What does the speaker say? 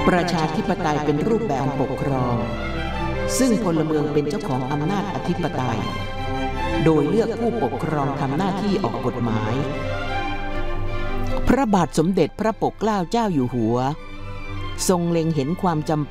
ประชาธิปไตยเป็นรูปแบบปกครองซึ่งพลเมืองเป็นเจ้าของอำนาจอธิปไตยโดยเลือกผู้ปกครองทำหน้าที่ออกกฎหมายพระบาทสมเด็จพระปกเกล้าเจ้าอยู่หัวทรงเล็งเห็นความจำ